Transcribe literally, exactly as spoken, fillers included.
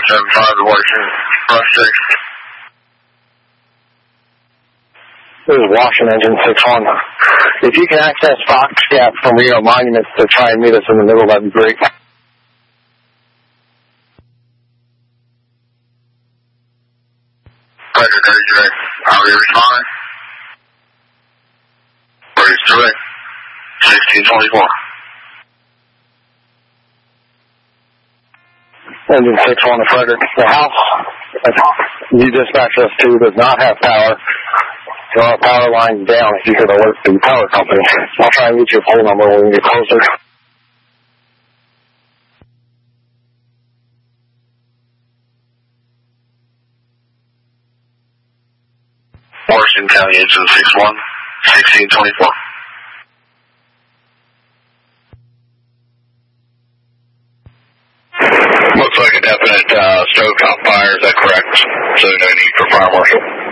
seven five to Washington, frustration. This is Washington, engine six one. If you can access Fox Gap from Reno Monuments to try and meet us in the middle, that'd be great. Roger, K J. I'll be responding. Raise direct. sixteen twenty-four. Engine six one to Frederick. The house you dispatch us to does not have power. So our power line's down. If you could alert the power company. I'll try and get your phone number when we get closer. Washington County, engine six one, sixteen twenty-four. Looks like a definite uh, stovetop fire, is that correct? So no need for fire marshal.